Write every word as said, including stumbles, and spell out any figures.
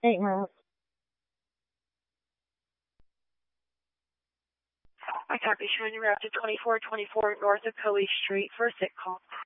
Eight miles. I copy, showing you route to twenty-four twenty-four north of Coe Street for a sick call.